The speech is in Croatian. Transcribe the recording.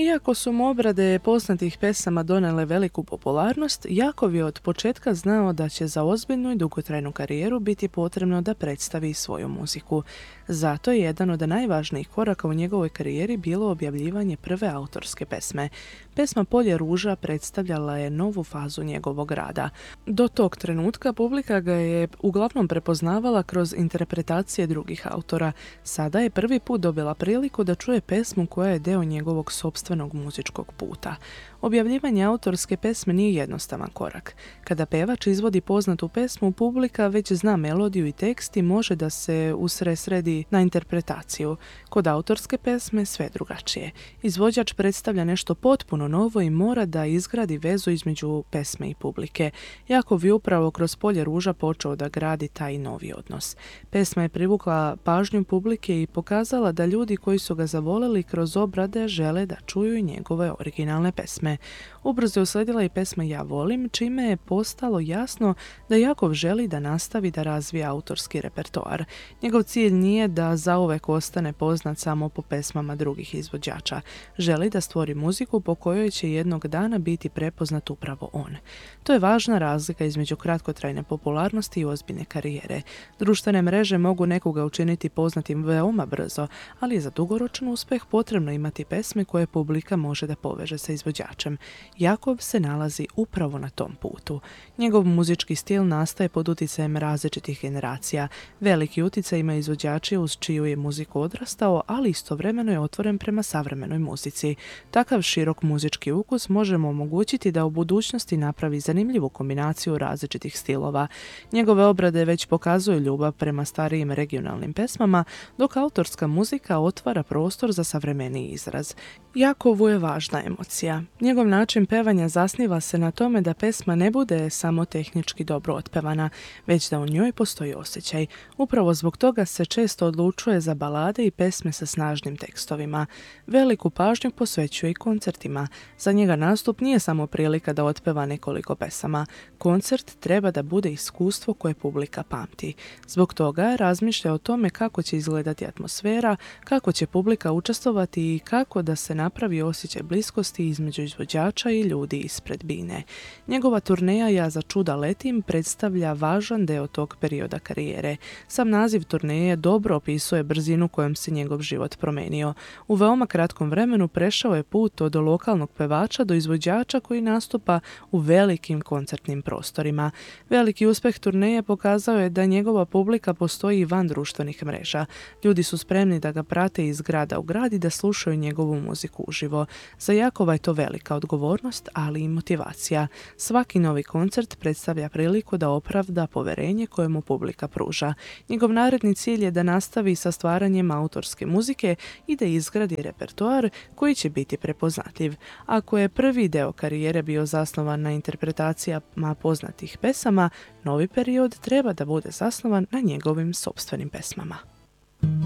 Iako su mu obrade poznatih pesama donele veliku popularnost, Jakov je od početka znao da će za ozbiljnu i dugotrajnu karijeru biti potrebno da predstavi svoju muziku. Zato je jedan od najvažnijih koraka u njegovoj karijeri bilo objavljivanje prve autorske pesme. Pesma Polje ruža predstavljala je novu fazu njegovog rada. Do tog trenutka publika ga je uglavnom prepoznavala kroz interpretacije drugih autora. Sada je prvi put dobila priliku da čuje pesmu koja je deo njegovog sopstvenog muzičkog puta. Objavljivanje autorske pesme nije jednostavan korak. Kada pevač izvodi poznatu pesmu, publika već zna melodiju i tekst i može da se usredsredi na interpretaciju. Kod autorske pesme sve drugačije. Izvođač predstavlja nešto potpuno novo i mora da izgradi vezu između pesme i publike. Jakov je upravo kroz Polje ruža počeo da gradi taj novi odnos. Pesma je privukla pažnju publike i pokazala da ljudi koji su ga zavoleli kroz obrade žele da čuju i njegove originalne pesme. Ubrzo je usledila i pesma Ja volim, čime je postalo jasno da Jakov želi da nastavi da razvija autorski repertoar. Njegov cilj nije da zauvek ostane poznat samo po pesmama drugih izvođača. Želi da stvori muziku po kojoj će jednog dana biti prepoznat upravo on. To je važna razlika između kratkotrajne popularnosti i ozbiljne karijere. Društvene mreže mogu nekoga učiniti poznatim veoma brzo, ali je za dugoročan uspeh potrebno imati pesme koje publika može da poveže sa izvođačem. Jakov se nalazi upravo na tom putu. Njegov muzički stil nastaje pod utjecajem različitih generacija. Veliki utjecaj ima izvođači uz čiju je muziku odrastao, ali istovremeno je otvoren prema savremenoj muzici. Takav širok muzički ukus možemo omogućiti da u budućnosti napravi zanimljivu kombinaciju različitih stilova. Njegove obrade već pokazuju ljubav prema starijim regionalnim pesmama, dok autorska muzika otvara prostor za savremeniji izraz. Jakovu je važna emocija. Njegov način pevanja zasniva se na tome da pesma ne bude samo tehnički dobro otpevana, već da u njoj postoji osjećaj. Upravo zbog toga se često odlučuje za balade i pesme sa snažnim tekstovima. Veliku pažnju posvećuje i koncertima. Za njega nastup nije samo prilika da otpeva nekoliko pesama. Koncert treba da bude iskustvo koje publika pamti. Zbog toga razmišlja o tome kako će izgledati atmosfera, kako će publika učestvovati i kako da se napravi osjećaj bliskosti između izvođača i ljudi ispred bine. Njegova turneja Ja za čuda letim predstavlja važan deo tog perioda karijere. Sam naziv turneje dobro opisuje brzinu kojom se njegov život promenio. U veoma kratkom vremenu prešao je put od lokalnog pevača do izvođača koji nastupa u velikim koncertnim prostorima. Veliki uspeh turneje pokazao je da njegova publika postoji i van društvenih mreža. Ljudi su spremni da ga prate iz grada u grad i da slušaju njegovu muziku uživo. Za Jakova je to velika odgovornost, ali i motivacija. Svaki novi koncert predstavlja priliku da opravda poverenje koje mu publika pruža. Njegov naredni cilj je da nastavi sa stvaranjem autorske muzike i da izgradi repertoar koji će biti prepoznatljiv. Ako je prvi deo karijere bio zasnovan na interpretacijama poznatih pesama, novi period treba da bude zasnovan na njegovim sopstvenim pesmama.